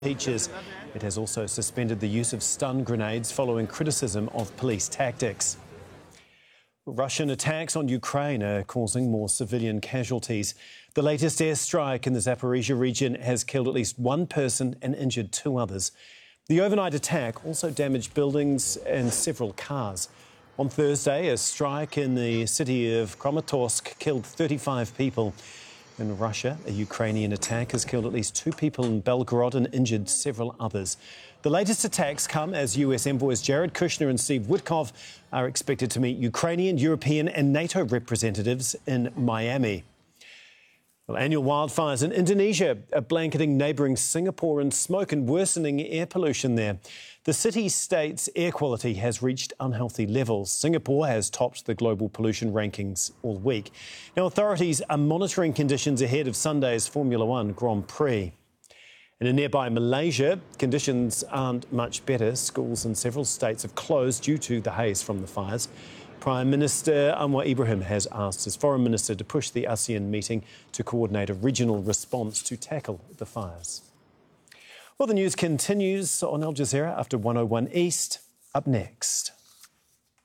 teachers. It has also suspended the use of stun grenades following criticism of police tactics. Russian attacks on Ukraine are causing more civilian casualties. The latest airstrike in the Zaporizhia region has killed at least one person and injured two others. The overnight attack also damaged buildings and several cars. On Thursday, a strike in the city of Kramatorsk killed 35 people. In Russia, a Ukrainian attack has killed at least two people in Belgorod and injured several others. The latest attacks come as US envoys Jared Kushner and Steve Witkoff are expected to meet Ukrainian, European and NATO representatives in Miami. Well, annual wildfires in Indonesia are blanketing neighbouring Singapore in smoke and worsening air pollution there. The city-state's air quality has reached unhealthy levels. Singapore has topped the global pollution rankings all week. Now, authorities are monitoring conditions ahead of Sunday's Formula One Grand Prix. And in nearby Malaysia, conditions aren't much better. Schools in several states have closed due to the haze from the fires. Prime Minister Anwar Ibrahim has asked his foreign minister to push the ASEAN meeting to coordinate a regional response to tackle the fires. Well, the news continues on Al Jazeera after 101 East. Up next.